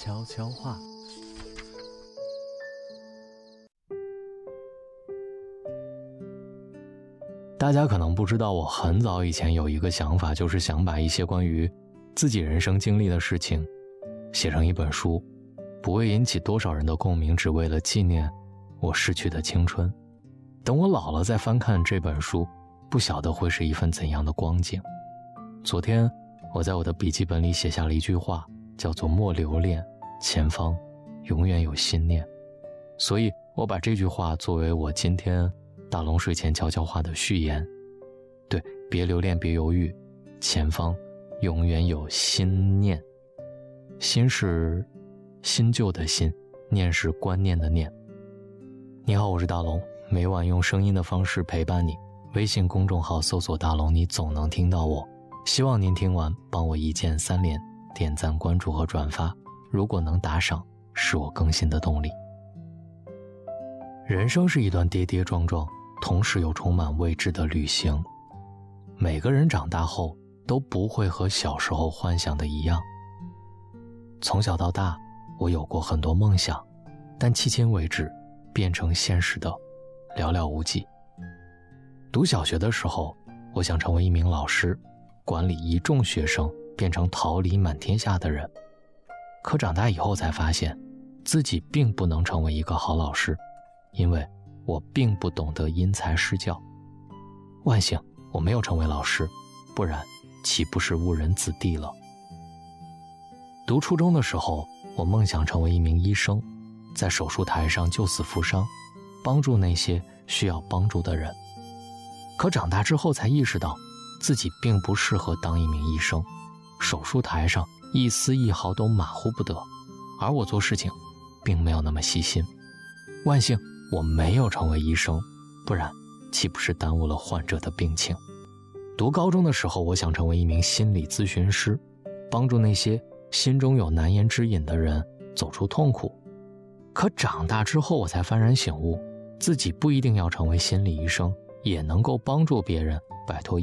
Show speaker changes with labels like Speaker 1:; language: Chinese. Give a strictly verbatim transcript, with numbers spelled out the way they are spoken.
Speaker 1: 悄悄话。大家可能不知道，我很早以前有一个想法，就是想把一些关于自己人生经历的事情写成一本书，不会引起多少人的共鸣，只为了纪念我逝去的青春。等我老了再翻看这本书，不晓得会是一份怎样的光景。昨天我在我的笔记本里写下了一句话，叫做莫留恋，前方永远有新念。所以我把这句话作为我今天大龙睡前悄悄话的序言。对，别留恋，别犹豫，前方永远有新念。新是新旧的新，念是观念的念。你好，我是大龙，每晚用声音的方式陪伴你。微信公众号搜索大龙，你总能听到我。希望您听完帮我一键三连，点赞、关注和转发，如果能打赏，是我更新的动力。人生是一段跌跌撞撞，同时又充满未知的旅行。每个人长大后都不会和小时候幻想的一样。从小到大，我有过很多梦想，但迄今为止变成现实的寥寥无几。读小学的时候，我想成为一名老师，管理一众学生，变成桃李满天下的人。可长大以后才发现，自己并不能成为一个好老师，因为我并不懂得因材施教。万幸我没有成为老师，不然岂不是误人子弟了。读初中的时候，我梦想成为一名医生，在手术台上救死扶伤，帮助那些需要帮助的人。可长大之后才意识到，自己并不适合当一名医生，手术台上一丝一毫都马虎不得，而我做事情并没有那么细心。万幸我没有成为医生，不然岂不是耽误了患者的病情。读高中的时候，我想成为一名心理咨询师，帮助那些心中有难言之隐的人走出痛苦。可长大之后，我才幡然醒悟，自己不一定要成为心理医生，也能够帮助别人摆脱